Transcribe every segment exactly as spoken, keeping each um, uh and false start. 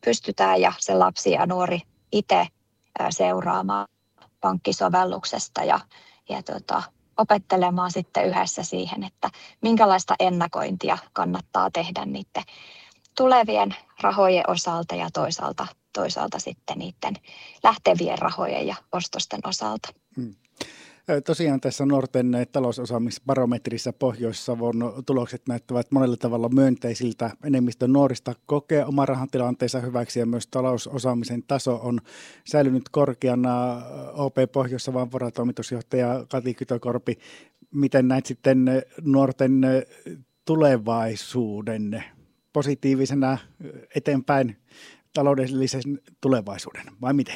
pystytään ja se lapsi ja nuori itse seuraamaan pankkisovelluksesta ja, ja tota, opettelemaan sitten yhdessä siihen, että minkälaista ennakointia kannattaa tehdä niiden tulevien rahojen osalta ja toisaalta, toisaalta sitten niiden lähtevien rahojen ja ostosten osalta. Hmm. Tosiaan tässä nuorten talousosaamisbarometrissa Pohjois-Savon tulokset näyttävät monella tavalla myönteisiltä. Enemmistö nuorista kokee oman rahantilanteensa hyväksi ja myös talousosaamisen taso on säilynyt korkeana. O P Pohjois-Savon varatoimitusjohtaja Kati Kytökorpi, miten näet sitten nuorten tulevaisuuden positiivisena eteenpäin taloudellisen tulevaisuuden vai miten?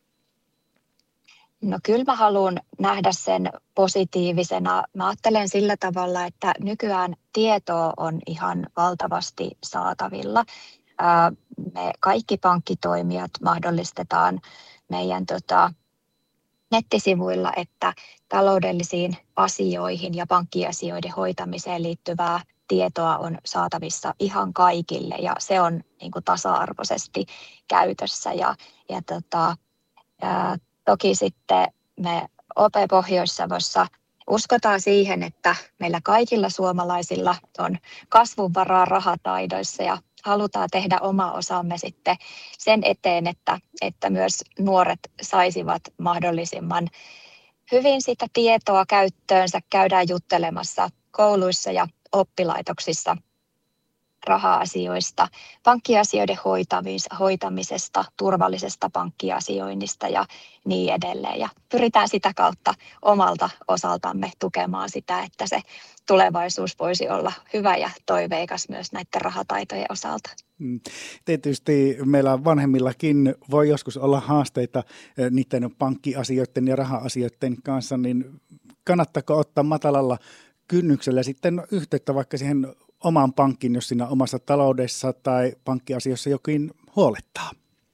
No kyllä mä haluan nähdä sen positiivisena. Mä ajattelen sillä tavalla, että nykyään tietoa on ihan valtavasti saatavilla. Me kaikki pankkitoimijat mahdollistetaan meidän tota, nettisivuilla, että taloudellisiin asioihin ja pankkiasioiden hoitamiseen liittyvää tietoa on saatavissa ihan kaikille ja se on niin kuin tasa-arvoisesti käytössä. Ja, ja tota, ää, toki sitten me O P Pohjois-Savossa uskotaan siihen, että meillä kaikilla suomalaisilla on kasvunvaraa rahataidoissa ja halutaan tehdä oma osamme sitten sen eteen, että, että myös nuoret saisivat mahdollisimman hyvin sitä tietoa käyttöönsä. Käydään juttelemassa kouluissa ja oppilaitoksissa raha-asioista, pankkiasioiden hoitamisesta, turvallisesta pankkiasioinnista ja niin edelleen. Ja pyritään sitä kautta omalta osaltamme tukemaan sitä, että se tulevaisuus voisi olla hyvä ja toiveikas myös näiden rahataitojen osalta. Tietysti meillä vanhemmillakin voi joskus olla haasteita niiden pankkiasioiden ja raha-asioiden kanssa, niin kannattaako ottaa matalalla kynnyksellä sitten yhteyttä vaikka siihen omaan pankkiin, jos siinä omassa taloudessa tai pankkiasioissa jokin huolettaa?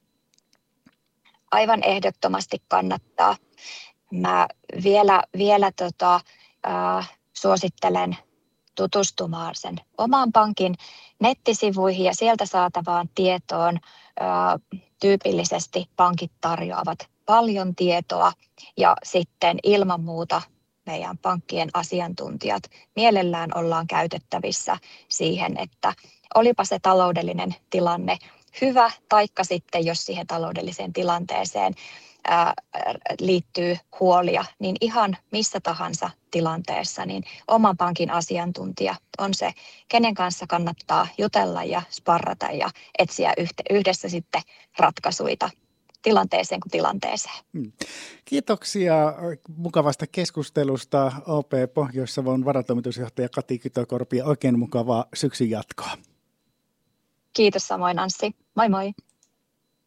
Aivan ehdottomasti kannattaa. Mä vielä, vielä tota, äh, suosittelen tutustumaan sen oman pankin nettisivuihin ja sieltä saatavaan tietoon. Äh, tyypillisesti pankit tarjoavat paljon tietoa ja sitten ilman muuta meidän pankkien asiantuntijat mielellään ollaan käytettävissä siihen, että olipa se taloudellinen tilanne hyvä, taikka sitten jos siihen taloudelliseen tilanteeseen ää, liittyy huolia, niin ihan missä tahansa tilanteessa, niin oman pankin asiantuntija on se, kenen kanssa kannattaa jutella ja sparrata ja etsiä yhdessä sitten ratkaisuja tilanteeseen kuin tilanteeseen. Kiitoksia mukavasta keskustelusta O P Pohjois-Savon varatoimitusjohtaja Kati Kytökorpi ja oikein mukavaa syksyn jatkoa. Kiitos samoin Anssi. Moi moi.